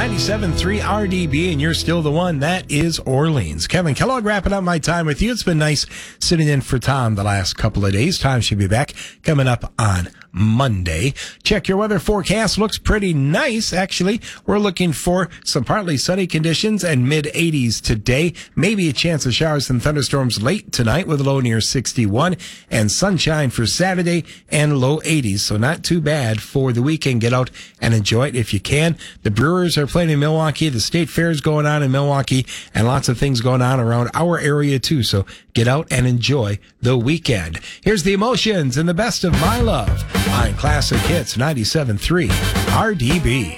97.3 RDB, and you're still the one. That is Orleans. Kevin Kellogg wrapping up my time with you. It's been nice sitting in for Tom the last couple of days. Tom should be back coming up on Monday. Check your weather forecast. Looks pretty nice, actually. We're looking for some partly sunny conditions and mid-80s today. Maybe a chance of showers and thunderstorms late tonight with a low near 61, and sunshine for Saturday and low 80s. So not too bad for the weekend. Get out and enjoy it if you can. The Brewers are playing in Milwaukee. The State Fair is going on in Milwaukee, and lots of things going on around our area too. So get out and enjoy the weekend. Here's the Emotions and the Best of My Love on Classic Hits 97.3 RDB.